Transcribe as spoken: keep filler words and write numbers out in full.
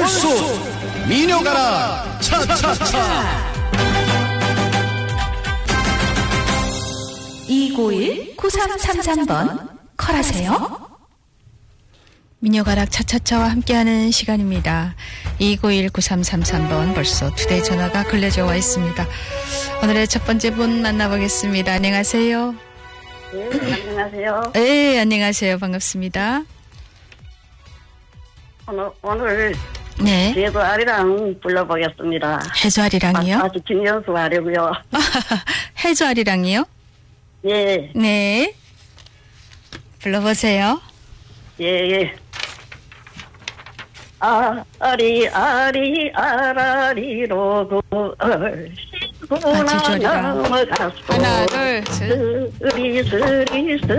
벌써 미녀 가라 차차차. 이구일 구삼삼삼 번 콜하세요. 미녀가락 차차차와 함께하는 시간입니다. 이구일 구삼삼삼 번 벌써 두 대 전화가 걸려져 와 있습니다. 오늘의 첫 번째 분 만나보겠습니다. 안녕하세요. 네, 안녕하세요. 네, 안녕하세요. 반갑습니다. 오늘, 오늘 네. 제도 아리랑 불러보겠습니다. 해조아리랑이요? 아주 김연수 하려고요. 해조아리랑이요? 예, 네. 불러보세요. 예, 예. 아, 아리, 아리, 아라리로 얼씨구나 아, 제주아리랑. 넘어갔어. 하나, 둘, 셋. 스리, 스리, 스리.